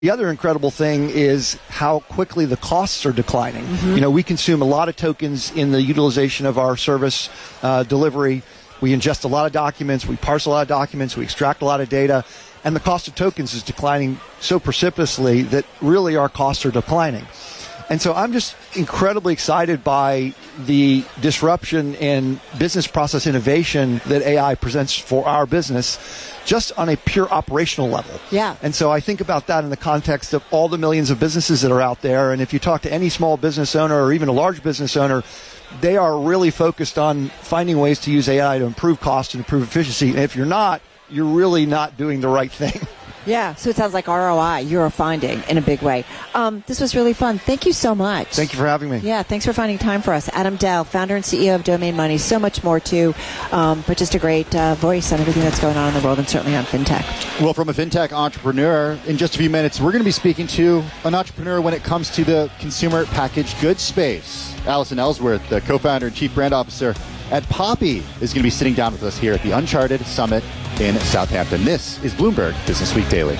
The other incredible thing is how quickly the costs are declining. We consume a lot of tokens in the utilization of our service delivery. We ingest a lot of documents, we parse a lot of documents, we extract a lot of data, and the cost of tokens is declining so precipitously that really our costs are declining. And so I'm just incredibly excited by the disruption in business process innovation that AI presents for our business, just on a pure operational level. Yeah. And so I think about that in the context of all the millions of businesses that are out there. And if you talk to any small business owner or even a large business owner, they are really focused on finding ways to use AI to improve cost and improve efficiency. And if you're not, you're really not doing the right thing. Yeah, so it sounds like ROI, you're finding in a big way. This was really fun. Thank you so much. Thank you for having me. Yeah, thanks for finding time for us. Adam Dell, founder and CEO of Domain Money. So much more, too, but just a great voice on everything that's going on in the world and certainly on FinTech. Well, from a FinTech entrepreneur, in just a few minutes, we're going to be speaking to an entrepreneur when it comes to the consumer packaged goods space. Allison Ellsworth, the co-founder and chief brand officer at Poppy, is going to be sitting down with us here at the Uncharted Summit in Southampton. This is Bloomberg Business Week Daily.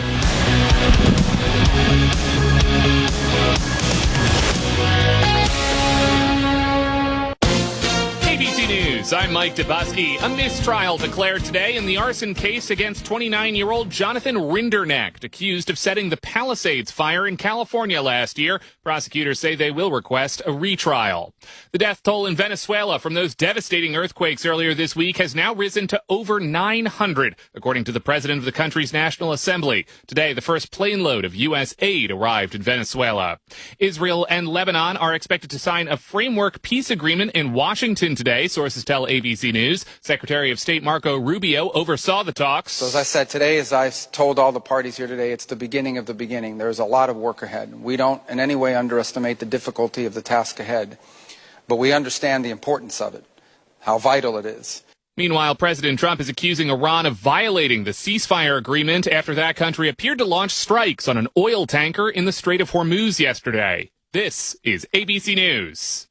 ABC News, I'm Mike Dubusky. A mistrial declared today in the arson case against 29-year-old Jonathan Rinderknecht, accused of setting the Palisades fire in California last year. Prosecutors say they will request a retrial. The death toll in Venezuela from those devastating earthquakes earlier this week has now risen to over 900, according to the president of the country's National Assembly. Today, the first plane load of U.S. aid arrived in Venezuela. Israel and Lebanon are expected to sign a framework peace agreement in Washington today, sources tell ABC News. Secretary of State Marco Rubio oversaw the talks. So as I said today, as I've told all the parties here today, it's the beginning of the beginning. There's a lot of work ahead. We don't in any way underestimate the difficulty of the task ahead, but we understand the importance of it, how vital it is. Meanwhile, President Trump is accusing Iran of violating the ceasefire agreement after that country appeared to launch strikes on an oil tanker in the Strait of Hormuz yesterday. This is ABC News.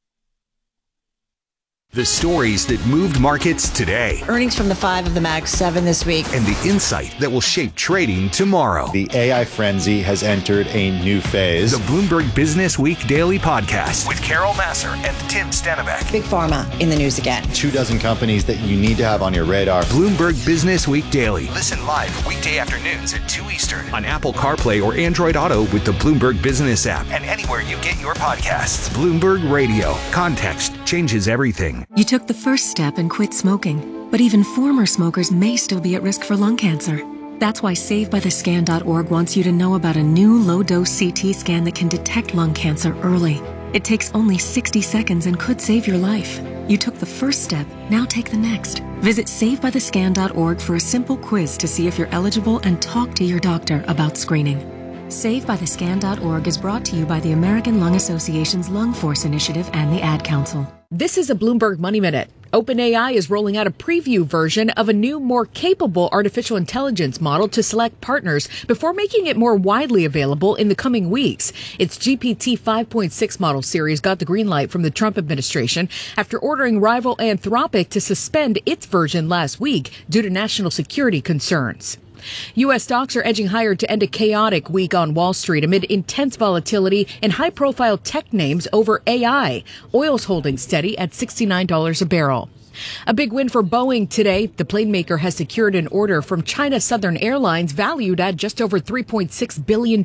The stories that moved markets today. Earnings from the 5 of the Mag 7 this week. And the insight that will shape trading tomorrow. The AI frenzy has entered a new phase. The Bloomberg Business Week Daily Podcast with Carol Massar and Tim Stenbeck. Big Pharma in the news again. 24 companies that you need to have on your radar. Bloomberg Business Week Daily. Listen live weekday afternoons at 2 Eastern on Apple CarPlay or Android Auto with the Bloomberg Business app and anywhere you get your podcasts. Bloomberg Radio. Context changes everything. You took the first step and quit smoking, but even former smokers may still be at risk for lung cancer. That's why SaveByTheScan.org wants you to know about a new low-dose CT scan that can detect lung cancer early. It takes only 60 seconds and could save your life. You took the first step, now take the next. Visit SaveByTheScan.org for a simple quiz to see if you're eligible and talk to your doctor about screening. SaveByTheScan.org is brought to you by the American Lung Association's Lung Force Initiative and the Ad Council. This is a Bloomberg Money Minute. OpenAI is rolling out a preview version of a new, more capable artificial intelligence model to select partners before making it more widely available in the coming weeks. Its GPT 5.6 model series got the green light from the Trump administration after ordering rival Anthropic to suspend its version last week due to national security concerns. U.S. stocks are edging higher to end a chaotic week on Wall Street amid intense volatility in high-profile tech names over AI. Oil's holding steady at $69 a barrel. A big win for Boeing today. The plane maker has secured an order from China Southern Airlines valued at just over $3.6 billion.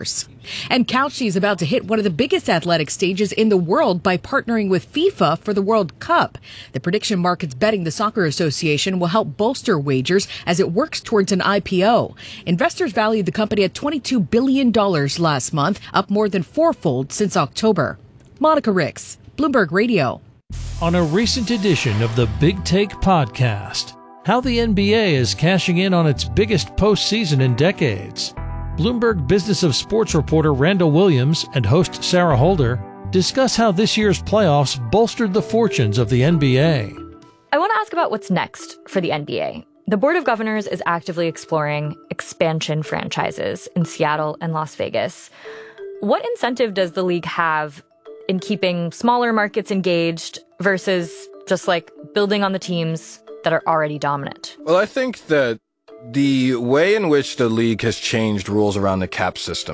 And Kalshi is about to hit one of the biggest athletic stages in the world by partnering with FIFA for the World Cup. The prediction markets betting the Soccer Association will help bolster wagers as it works towards an IPO. Investors valued the company at $22 billion last month, up more than fourfold since October. Monica Ricks, Bloomberg Radio. On a recent edition of the Big Take podcast, how the NBA is cashing in on its biggest postseason in decades. Bloomberg Business of Sports reporter Randall Williams and host Sarah Holder discuss how this year's playoffs bolstered the fortunes of the NBA. I want to ask about what's next for the NBA. The Board of Governors is actively exploring expansion franchises in Seattle and Las Vegas. What incentive does the league have in keeping smaller markets engaged versus just like building on the teams that are already dominant? Well, I think that The way in which the league has changed rules around the cap system